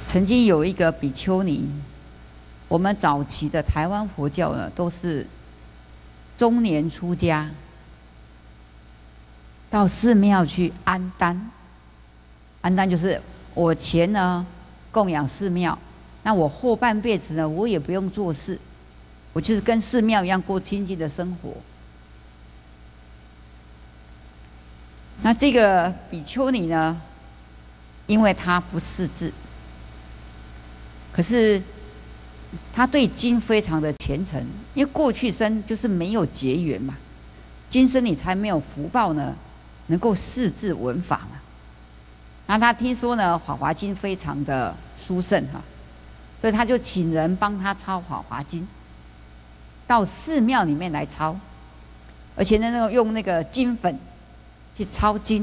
曾经有一个比丘尼，我们早期的台湾佛教呢，都是中年出家，到寺庙去安单。安单就是我钱呢供养寺庙，那我后半辈子呢，我也不用做事，我就是跟寺庙一样过清净的生活。那这个比丘尼呢，因为他不识字，可是他对经非常的虔诚，因为过去生就是没有结缘嘛，今生你才没有福报呢，能够识字闻法嘛。那他听说呢，《法华经》非常的殊胜哈，所以他就请人帮他抄《法华经》，到寺庙里面来抄，而且呢，用那个金粉去抄经。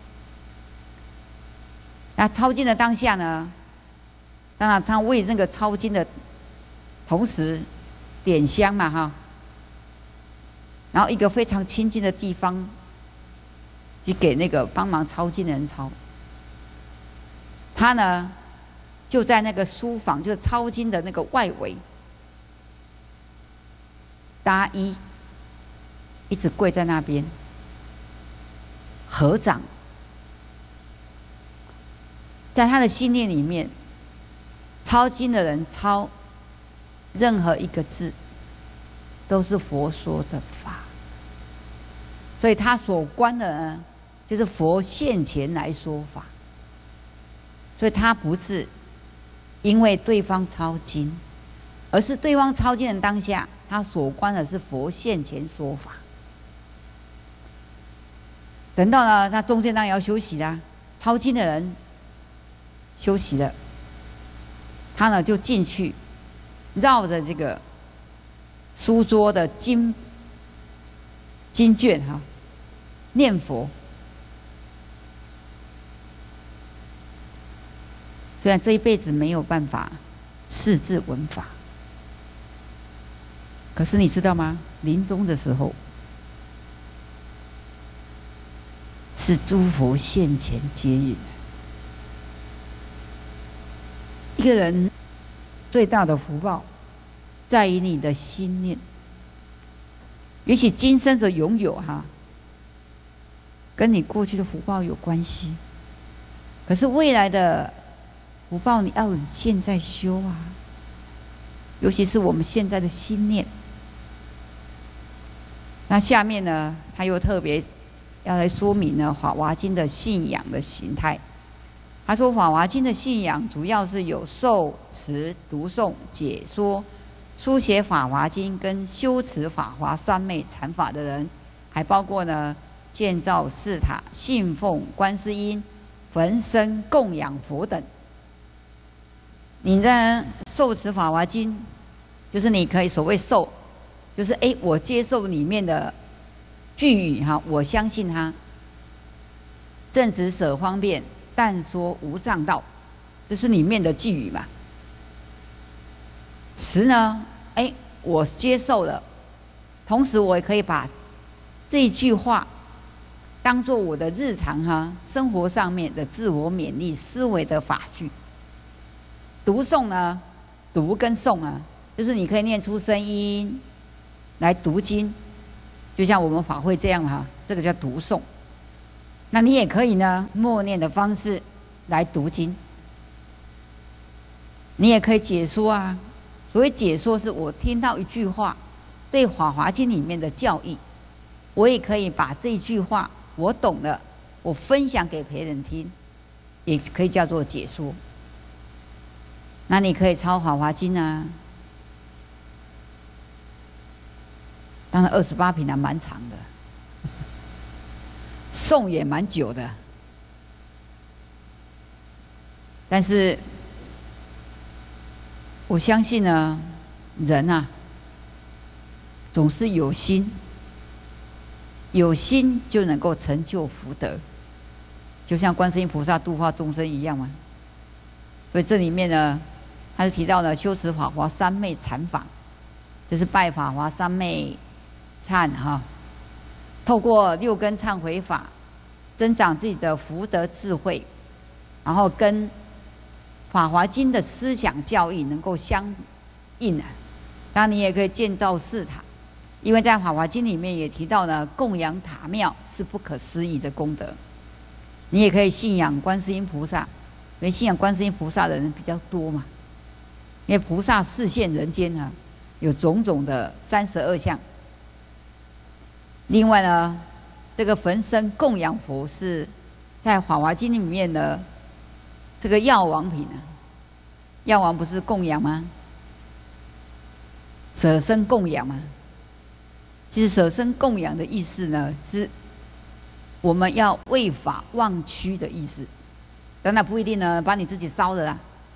那抄经的当下呢，当然他为那个抄经的同时点香嘛哈，然后一个非常清净的地方，去给那个帮忙抄经的人抄。他呢，就在那个书房，就是抄经的那个外围搭衣，一直跪在那边合掌，在他的信念里面，抄经的人抄任何一个字，都是佛说的法，所以他所观的呢，就是佛现前来说法。所以他不是因为对方抄经，而是对方抄经的当下，他所观的是佛现前说法。等到呢，他中间当然要休息啦，抄经的人休息了，他呢就进去，绕着这个书桌的经卷哈，念佛。虽然这一辈子没有办法识字闻法，可是你知道吗？临终的时候，是诸佛现前接引。一个人最大的福报，在于你的心念。也许今生的拥有哈，跟你过去的福报有关系，可是未来的福报你要现在修啊，尤其是我们现在的心念。那下面呢，他又特别要来说明呢《法华经》的信仰的形态。他说，《法华经》的信仰主要是有受持、读诵、解说、书写《法华经》跟修持法华三昧禅法的人，还包括呢建造寺塔、信奉观世音、焚身供养佛等。你呢受持法华经，就是你可以所谓受，就是我接受里面的句语哈，我相信它，正直舍方便，但说无上道，这是里面的句语嘛。持呢，我接受了，同时我也可以把这一句话当做我的日常哈生活上面的自我勉励思维的法句。读诵呢，读跟诵啊，就是你可以念出声音来读经，就像我们法会这样哈，这个叫读诵。那你也可以呢，默念的方式来读经，你也可以解说啊。所谓解说，是我听到一句话，对《法华经》里面的教义，我也可以把这一句话我懂了，我分享给别人听，也可以叫做解说。那你可以抄《法华经》啊，当然28品还蛮长的，诵也蛮久的，但是我相信呢，人啊，总是有心，有心就能够成就福德，就像观世音菩萨度化众生一样嘛。所以这里面呢，他是提到了修持法华三昧禅法，就是拜法华三昧忏哈，透过6根忏悔法，增长自己的福德智慧，然后跟法华经》的思想教义能够相应啊。当然，你也可以建造寺塔，因为在《法华经》里面也提到呢，供养塔庙是不可思议的功德。你也可以信仰观世音菩萨，因为信仰观世音菩萨的人比较多嘛。因为菩萨示现人间啊，有种种的32相。另外呢，这个焚身供养佛是在《法华经》里面的这个药王品啊。药王不是供养吗？舍身供养嘛。其实舍身供养的意思呢，是我们要为法忘躯的意思。当然不一定呢，把你自己烧了啦，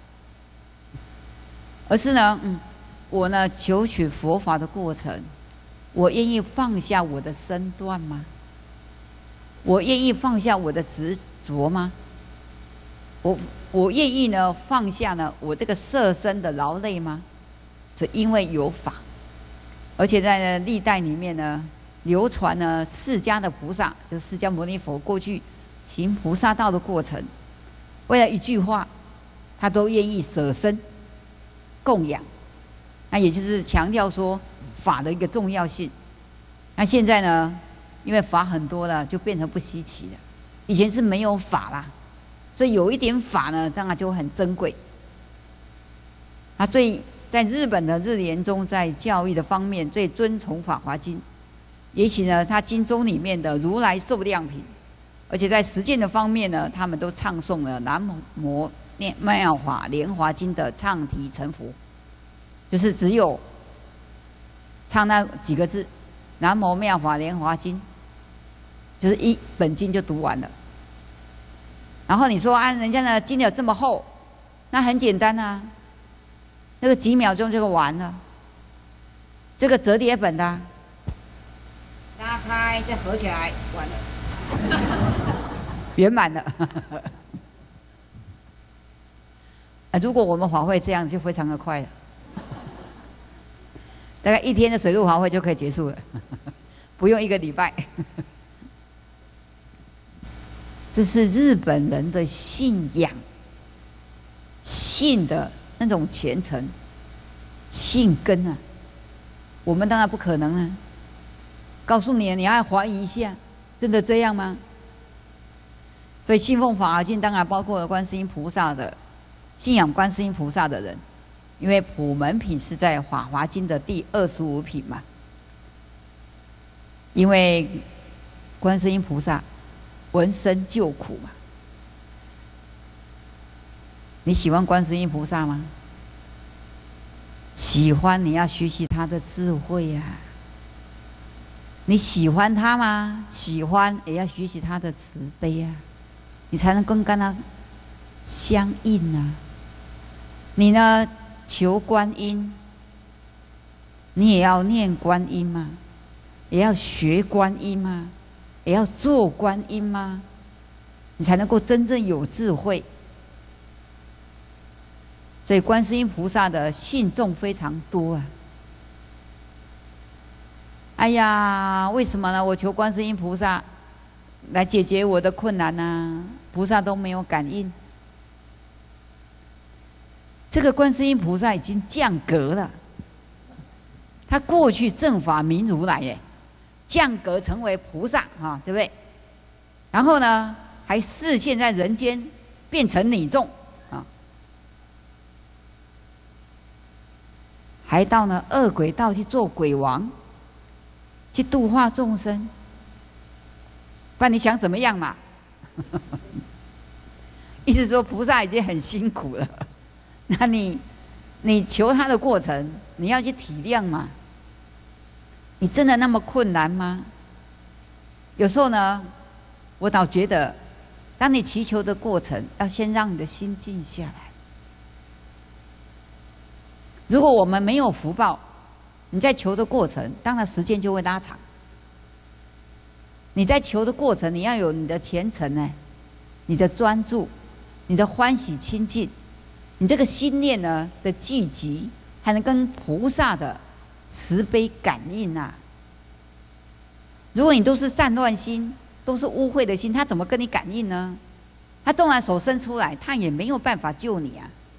而是呢，我呢求取佛法的过程，我愿意放下我的身段吗？我愿意放下我的执着吗？我愿意呢放下呢我这个色身的劳累吗？是因为有法。而且在历代里面呢，流传呢释迦的菩萨，就是释迦牟尼佛过去行菩萨道的过程，为了一句话，他都愿意舍身供养。那也就是强调说法的一个重要性。那现在呢，因为法很多了，就变成不稀奇了。以前是没有法啦，所以有一点法呢，当然就很珍贵。那在日本的日莲宗，在教育的方面最尊崇《法华经》，也许呢，它经中里面的如来寿量品，而且在实践的方面呢，他们都唱诵了南无妙法莲华经的唱题成佛，就是只有唱那几个字，南无妙法莲华经，就是一本经就读完了。然后你说啊，人家的经有这么厚，那很简单啊。那个几秒钟就完了，这个折叠本的、啊，拉开再合起来，完了，圆满了。如果我们法会这样，就非常的快了，大概1天的水陆法会就可以结束了，不用1个礼拜。这是日本人的信仰，信的那种虔诚、信根啊，我们当然不可能啊。告诉你，你要怀疑一下，真的这样吗？所以信奉法华经，当然包括了观世音菩萨的信仰，观世音菩萨的人，因为普门品是在法华经的第25品嘛。因为观世音菩萨闻声救苦嘛。你喜欢观世音菩萨吗？喜欢，你要学习他的智慧呀、啊。你喜欢他吗？喜欢，也要学习他的慈悲啊，你才能跟他相应啊。你呢，求观音，你也要念观音嘛，也要学观音嘛，也要做观音嘛，你才能够真正有智慧。所以观世音菩萨的信众非常多啊。哎呀，为什么呢？我求观世音菩萨来解决我的困难啊，菩萨都没有感应。这个观世音菩萨已经降格了，他过去正法明如来耶，降格成为菩萨啊，对不对？然后呢，还示现在人间，变成女众。还到了恶鬼道去做鬼王，去度化众生。不然你想怎么样嘛？意思说菩萨已经很辛苦了，那你求他的过程，你要去体谅嘛。你真的那么困难吗？有时候呢，我倒觉得，当你祈求的过程，要先让你的心静下来。如果我们没有福报，你在求的过程，当然时间就会拉长。你在求的过程，你要有你的虔诚呢，你的专注，你的欢喜亲近，你这个心念呢的聚集，才能跟菩萨的慈悲感应啊。如果你都是散乱心，都是污秽的心，他怎么跟你感应呢？他纵然手伸出来，他也没有办法救你啊。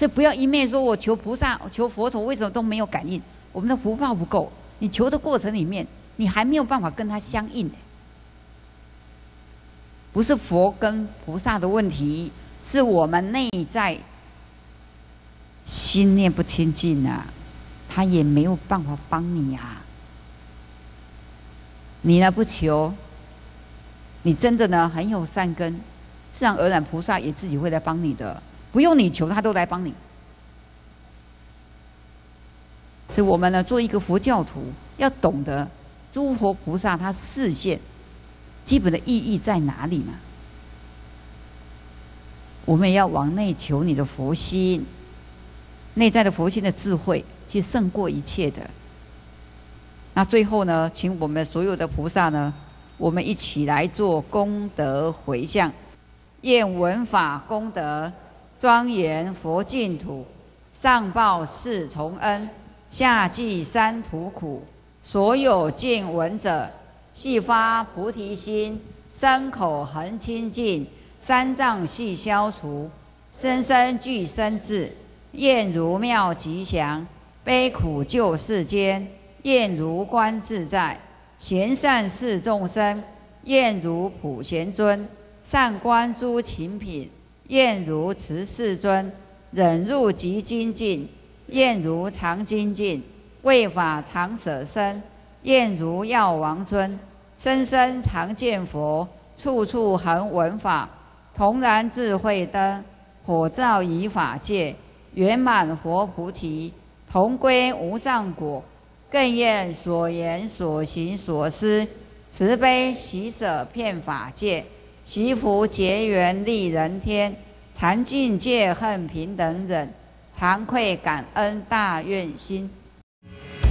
所以不要一面说我求菩萨、求佛陀，为什么都没有感应？我们的福报不够。你求的过程里面，你还没有办法跟他相应。不是佛跟菩萨的问题，是我们内在心念不清净啊，他也没有办法帮你啊。你呢不求，你真的呢很有善根，自然而然菩萨也自己会来帮你的，不用你求，他都来帮你。所以我们呢，做一个佛教徒，要懂得诸佛菩萨他示现基本的意义在哪里嘛？我们也要往内求你的佛心，内在的佛心的智慧，去胜过一切的。那最后呢，请我们所有的菩萨呢，我们一起来做功德回向，愿闻法功德庄严佛净土，上报四重恩，下济三途苦。所有见闻者，悉发菩提心，身口恒清净，三障悉消除，生生具身智，愿如妙吉祥，悲苦救世间。愿如观自在，贤善事众生；愿如普贤尊，善观诸勤品；愿如慈世尊，忍辱极精进；愿如常精进，为法常舍身；愿如药王尊，生生常见佛，处处恒闻法，同然智慧灯，火照以法界，圆满佛菩提，同归无上果。更愿所言所行所思，慈悲喜舍遍法界，习福结缘利人天，常尽戒恨平等忍，常愧感恩大愿心。